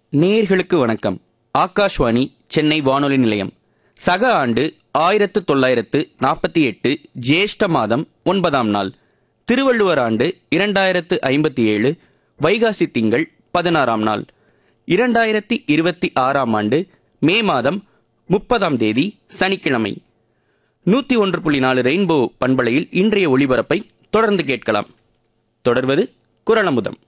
நேயர்களுக்கு வணக்கம். ஆகாஷ்வாணி சென்னை வானொலி நிலையம். சக ஆண்டு 1948 ஜேஷ்ட மாதம் 9ஆம் நாள். திருவள்ளுவர் ஆண்டு 2057 வைகாசி திங்கள் 16ஆம் நாள். 2026ஆம் ஆண்டு மே மாதம் 30ஆம் தேதி சனிக்கிழமை. 101.4 ரெயின்போ பண்பலையில் இன்றைய ஒளிபரப்பை தொடர்ந்து கேட்கலாம். தொடர்வது குறளமுதம்.